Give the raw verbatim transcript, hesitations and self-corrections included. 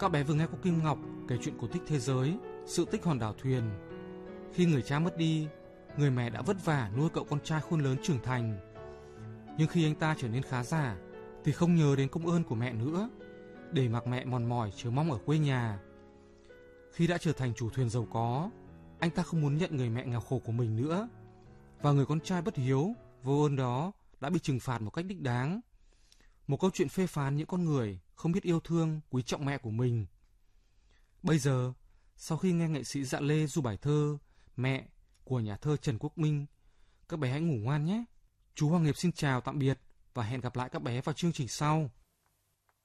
Các bé vừa nghe cô Kim Ngọc kể chuyện cổ tích thế giới Sự tích hòn đảo thuyền. Khi người cha mất đi, người mẹ đã vất vả nuôi cậu con trai khôn lớn trưởng thành. Nhưng khi anh ta trở nên khá giả thì không nhớ đến công ơn của mẹ nữa, để mặc mẹ mòn mỏi chờ mong ở quê nhà. Khi đã trở thành chủ thuyền giàu có, anh ta không muốn nhận người mẹ nghèo khổ của mình nữa, và người con trai bất hiếu, vô ơn đó đã bị trừng phạt một cách đích đáng. Một câu chuyện phê phán những con người không biết yêu thương, quý trọng mẹ của mình. Bây giờ, sau khi nghe nghệ sĩ Dạ Lê du bài thơ Mẹ của nhà thơ Trần Quốc Minh, các bé hãy ngủ ngoan nhé. Chú Hoàng Nghiệp xin chào tạm biệt và hẹn gặp lại các bé vào chương trình sau.